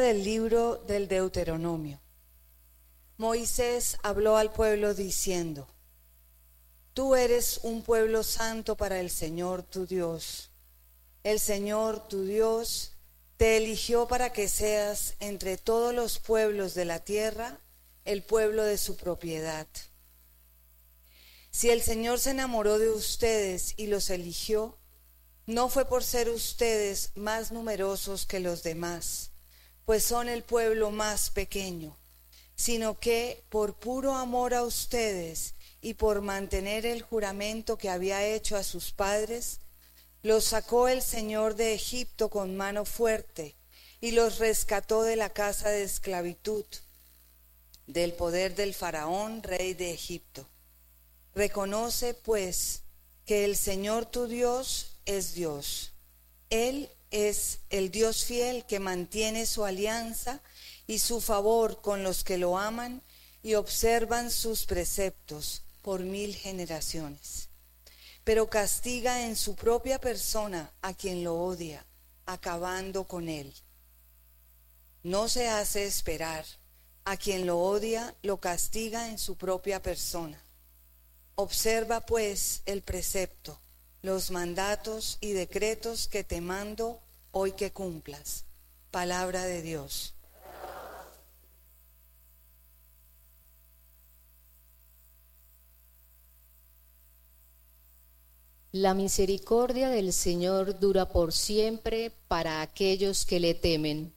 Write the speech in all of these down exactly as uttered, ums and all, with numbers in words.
Del libro del Deuteronomio. Moisés habló al pueblo diciendo: Tú eres un pueblo santo para el Señor tu Dios. El Señor tu Dios te eligió para que seas entre todos los pueblos de la tierra el pueblo de su propiedad. Si el Señor se enamoró de ustedes y los eligió, no fue por ser ustedes más numerosos que los demás, pues son el pueblo más pequeño, sino que por puro amor a ustedes y por mantener el juramento que había hecho a sus padres, los sacó el Señor de Egipto con mano fuerte y los rescató de la casa de esclavitud, del poder del faraón, rey de Egipto. Reconoce, pues, que el Señor tu Dios es Dios. Él es el Dios fiel que mantiene su alianza y su favor con los que lo aman y observan sus preceptos por mil generaciones. Pero castiga en su propia persona a quien lo odia, acabando con él. No se hace esperar. A quien lo odia, lo castiga en su propia persona. Observa, pues, el precepto, los mandatos y decretos que te mando hoy que cumplas. Palabra de Dios. La misericordia del Señor dura por siempre para aquellos que le temen.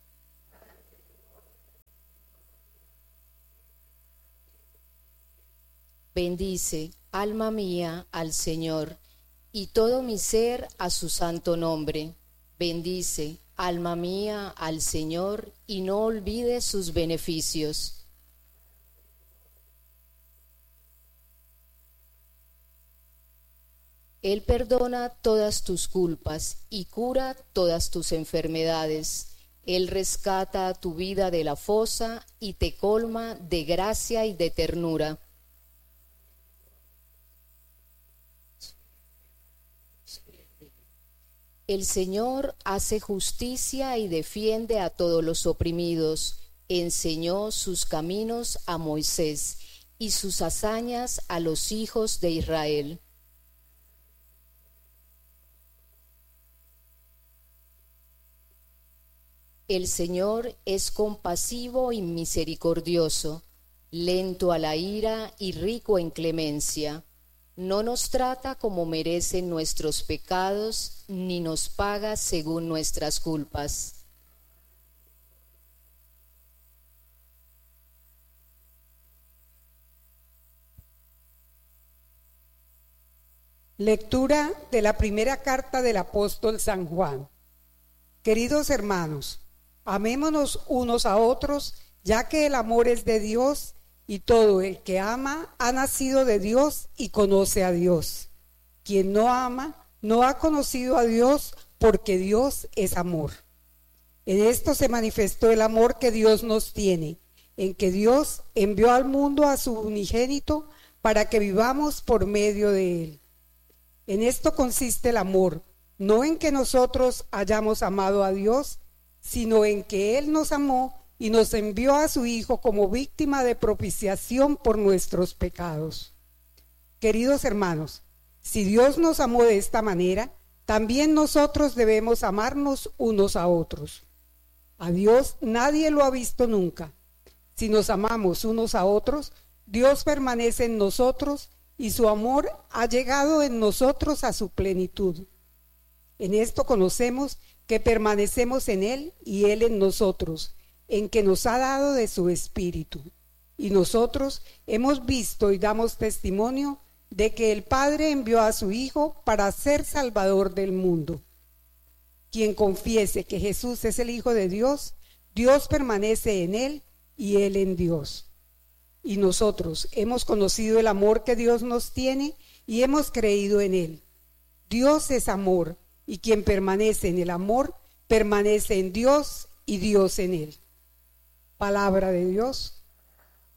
Bendice, alma mía, al Señor, y todo mi ser a su santo nombre. Bendice, alma mía, al Señor, y no olvides sus beneficios. Él perdona todas tus culpas y cura todas tus enfermedades. Él rescata tu vida de la fosa y te colma de gracia y de ternura. El Señor hace justicia y defiende a todos los oprimidos. Enseñó sus caminos a Moisés y sus hazañas a los hijos de Israel. El Señor es compasivo y misericordioso, lento a la ira y rico en clemencia. No nos trata como merecen nuestros pecados, ni nos paga según nuestras culpas. Lectura de la primera carta del apóstol San Juan. Queridos hermanos, amémonos unos a otros, ya que el amor es de Dios, y todo el que ama ha nacido de Dios y conoce a Dios. Quien no ama no ha conocido a Dios, porque Dios es amor. En esto se manifestó el amor que Dios nos tiene, en que Dios envió al mundo a su unigénito para que vivamos por medio de él. En esto consiste el amor, no en que nosotros hayamos amado a Dios, sino en que Él nos amó y nos envió a su Hijo como víctima de propiciación por nuestros pecados. Queridos hermanos, si Dios nos amó de esta manera, también nosotros debemos amarnos unos a otros. A Dios nadie lo ha visto nunca. Si nos amamos unos a otros, Dios permanece en nosotros y su amor ha llegado en nosotros a su plenitud. En esto conocemos que permanecemos en Él y Él en nosotros, en que nos ha dado de su Espíritu. Y nosotros hemos visto y damos testimonio de que el Padre envió a su Hijo para ser Salvador del mundo. Quien confiese que Jesús es el Hijo de Dios, Dios permanece en Él y Él en Dios. Y nosotros hemos conocido el amor que Dios nos tiene y hemos creído en Él. Dios es amor, y quien permanece en el amor, permanece en Dios y Dios en Él. Palabra de Dios.